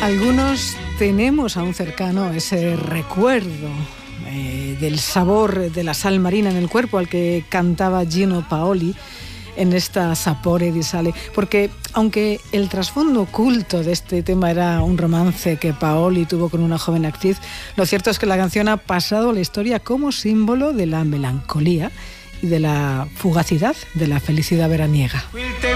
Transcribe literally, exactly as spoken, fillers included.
Algunos tenemos aún cercano ese recuerdo eh, del sabor de la sal marina en el cuerpo al que cantaba Gino Paoli en esta Sapore di Sale, porque aunque el trasfondo oculto de este tema era un romance que Paoli tuvo con una joven actriz, lo cierto es que la canción ha pasado a la historia como símbolo de la melancolía y de la fugacidad de la felicidad veraniega.